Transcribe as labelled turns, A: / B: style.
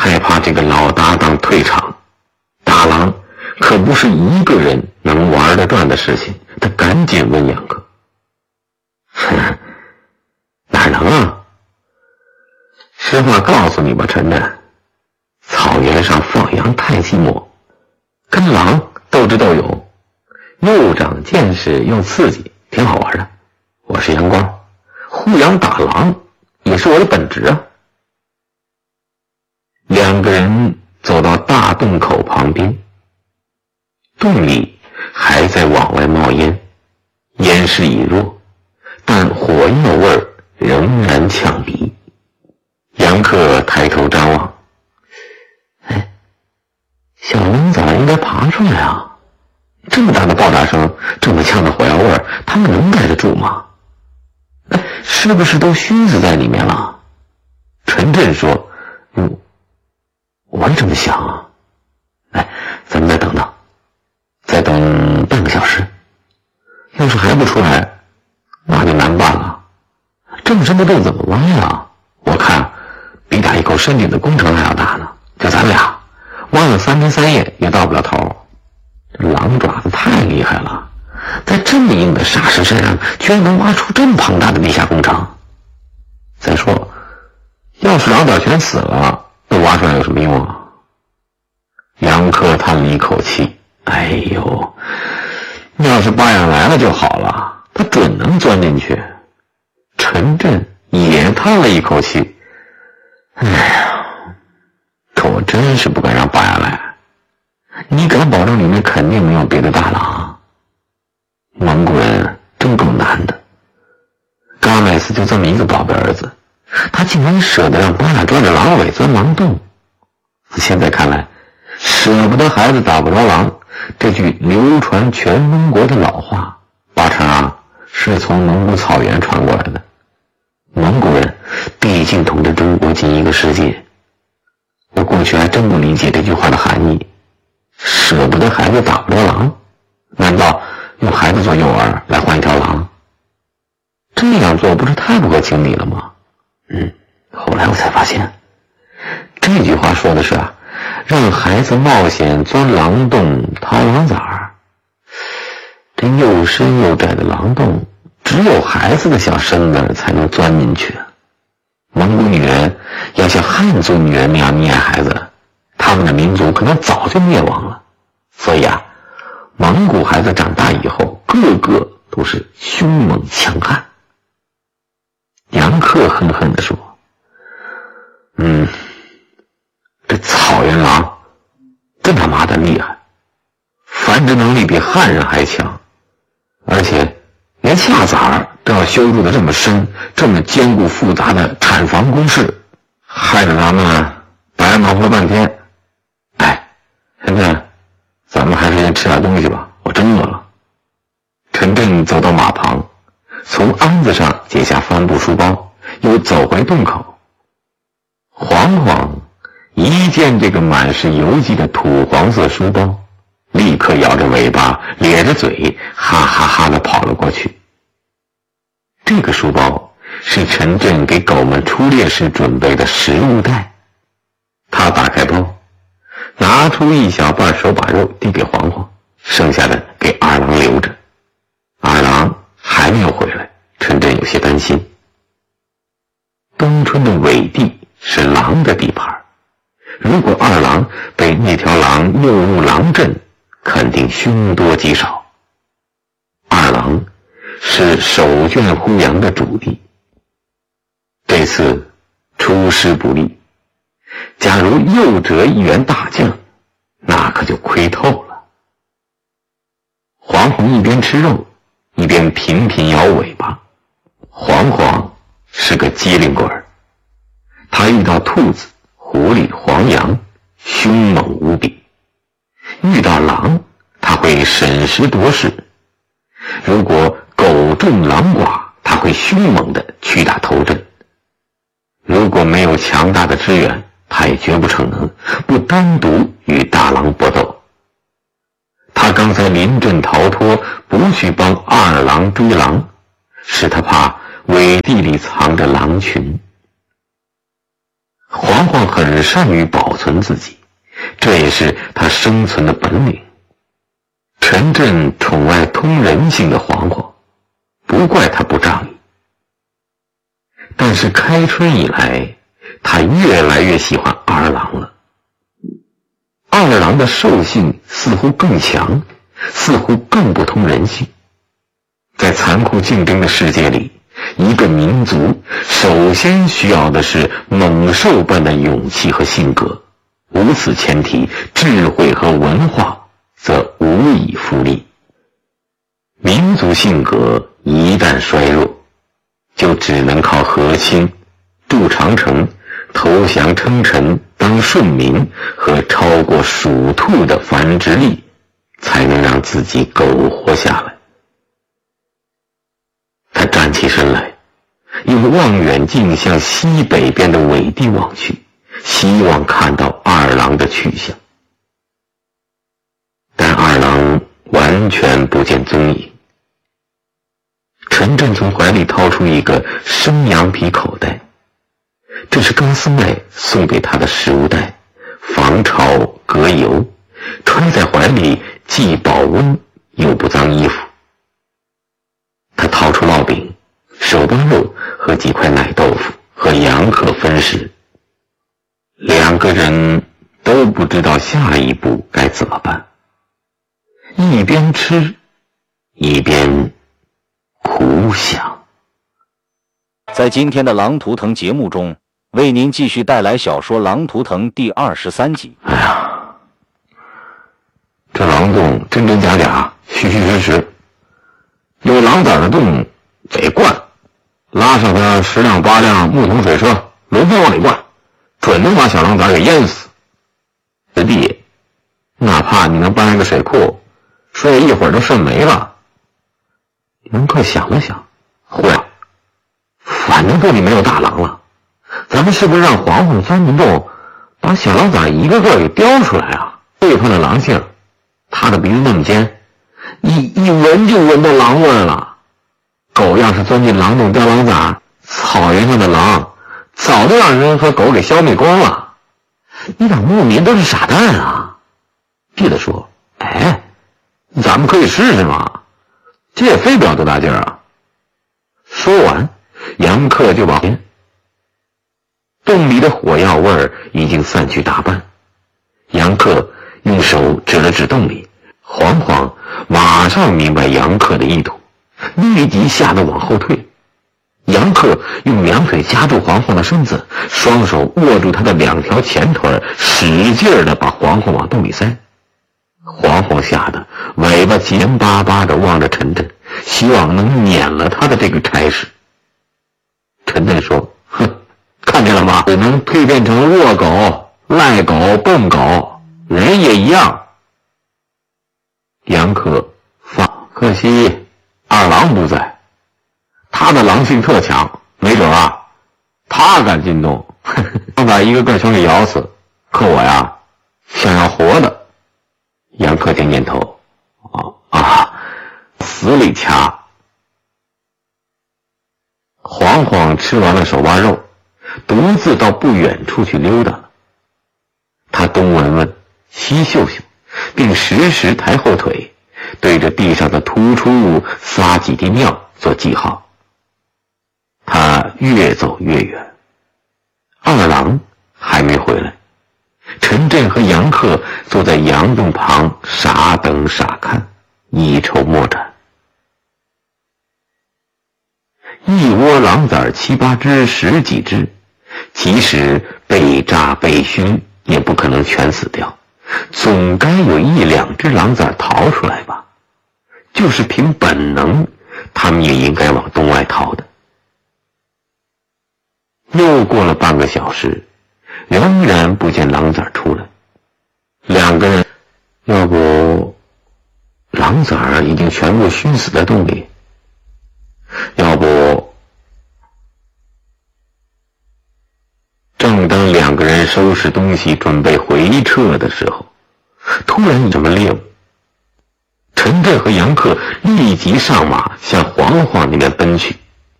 A: 害怕这个老搭档退场。大郎可不是一个人能玩得转的事情，他赶紧问杨克：“哪能啊？实话告诉你吧，陈震，草原上放羊太寂寞，跟狼斗智斗勇，又长见识又刺激，挺好玩的。我是阳光，护羊打狼也是我的本职啊。”两个人走到大洞口旁边，洞里还在往外冒烟，烟势已弱，但火药味儿仍然呛鼻。杨克抬头张望，小狼崽应该爬出来啊！这么大的爆炸声，这么呛的火药味儿，他们能耐得住吗？是不是都熏死在里面了？陈震说：“我也这么想啊。咱们再等等，再等半个小时。要是还不出来，那就难办了。这么深的洞怎么挖呀？我看比打一口深井的工程还要大呢。就咱俩挖了3天3夜也到不了头。这狼爪子太厉害了，在这么硬的沙石身上居然能挖出这么庞大的地下工程。再说，要是狼崽全死了，都挖出来有什么用啊？”杨克叹了一口气，要是巴眼来了就好了，他准能钻进去。陈震也叹了一口气，可我真是不敢让巴眼来。你敢保证里面肯定没有别的大狼？蒙古人真够难的，嘎麦斯就这么一个宝贝儿子，他竟然舍得让巴眼抓着狼尾钻狼洞。现在看来，舍不得孩子打不着狼，这句流传全中国的老话，八成是从蒙古草原传过来的。蒙古人毕竟统治中国近1个世纪，我过去还真不理解这句话的含义。舍不得孩子打不着狼，难道用孩子做诱饵来换一条狼？这样做不是太不合情理了吗？后来我才发现，这句话说的是让孩子冒险钻狼洞掏狼崽儿。这又深又窄的狼洞，只有孩子的小身子才能钻进去。蒙古女人要像汉族女人那样溺爱孩子，他们的民族可能早就灭亡了。所以蒙古孩子长大以后，个个都是凶猛强悍。杨克恨恨地说：“这草原狼真他妈的厉害，繁殖能力比汉人还强，而且连下崽儿都要修筑的这么深，这么坚固复杂的产房工事，害得咱们白忙活了半天。现在咱们还是先吃点东西吧，我真饿了。”陈震走到马旁，从鞍子上解下帆布书包，又走回洞口。黄黄一见这个满是油迹的土黄色书包，立刻摇着尾巴咧着嘴哈哈哈地跑了过去。这个书包是陈震给狗们出猎时准备的食物袋。他打开包，拿出1小半手把肉递给黄黄，剩下的给二郎留着。二郎还没有回来，陈震有些担心。冬春的尾地是狼的地盘，如果二郎被那条狼诱入狼阵，肯定凶多吉少。二郎是手卷护羊的主力，这次出师不利，假如又折一员大将，那可就亏透了。黄黄一边吃肉，一边频频摇尾巴。黄黄是个机灵鬼儿，他遇到兔子、狐狸、黄羊，凶猛无比；遇到狼，他会审时度势；如果狗中狼寡，他会凶猛地屈打头阵。如果没有强大的支援，他也绝不逞能，不单独与大狼搏斗。他刚才临阵逃脱，不去帮二郎追狼，是他怕尾地里藏着狼群。黄黄很善于保存自己，这也是他生存的本领。陈震宠爱通人性的黄黄，不怪他不仗义。但是开春以来，他越来越喜欢二郎了。二郎的兽性似乎更强，似乎更不通人性。在残酷竞争的世界里，一个民族首先需要的是猛兽般的勇气和性格，无此前提，智慧和文化则无以复立。民族性格一旦衰弱，就只能靠和亲、筑长城、投降称臣、当顺民和超过鼠兔的繁殖力，才能让自己苟活下来。他站起身来，用望远镜向西北边的纬地望去，希望看到二郎的去向。但二郎完全不见踪影。陈震从怀里掏出一个生羊皮口袋，这是高斯麦送给他的食物袋，防潮隔油，揣在怀里既保温又不脏衣服。他掏出烙饼、手扒肉和几块奶豆腐，和杨克分食。两个人都不知道下一步该怎么办，一边吃一边苦想。
B: 在今天的《狼图腾》节目中，为您继续带来小说《狼图腾》第23集。
A: 哎呀，这狼洞真真假假，虚虚实实，有狼崽的洞得灌，拉上他10辆8辆木桶水车，轮番往里灌，准能把小狼崽给淹死。师弟，哪怕你能搬一个水库，睡一会儿都渗没了。杨克想了想，会啊，反正洞里没有大狼了，咱们是不是让黄黄钻进洞，把小狼崽一个个给叼出来啊？背叛了狼性，他的鼻子那么尖，一闻就闻到狼味了。狗要是钻进狼洞叼狼崽，草原上的狼早就让人和狗给消灭光了。你俩牧民都是傻蛋啊！记得说，哎，咱们可以试试嘛，这也费不了多大劲儿啊。说完，杨克就往前。洞里的火药味儿已经散去大半，杨克用手指了指洞里，黄黄马上明白杨克的意图，立即吓得往后退。杨克用两腿夹住黄黄的身子，双手握住他的2条前腿，使劲地把黄黄往洞里塞。黄黄吓得尾巴尖巴巴地望着陈震，希望能免了他的这个差事。陈震说，哼，看见了吗？只能蜕变成恶狗、赖狗、笨狗，人也一样。杨克放，可惜二郎不在，他的狼性特强，没准啊，他敢进洞，能把一个个全给咬死。可我呀，想要活的。杨克点点头，死里掐。黄黄吃完了手扒肉，独自到不远处去溜达了。他东闻闻，西嗅嗅，并时时抬后腿，对着地上的突出物撒几滴尿做记号。他越走越远，二郎还没回来。陈震和杨克坐在杨洞旁，傻等傻看，一筹莫展。一窝狼崽7、8只、10几只，即使被炸被熏，也不可能全死掉，总该有1、2只狼崽逃出来吧？就是凭本能，他们也应该往洞外逃的。又过了半个小时，仍然不见狼崽出来。两个人，要不狼崽已经全部熏死在洞里，要不……正当两个人收拾东西准备回撤的时候，突然一什么令，陈震和杨克立即上马向黄黄那边奔去。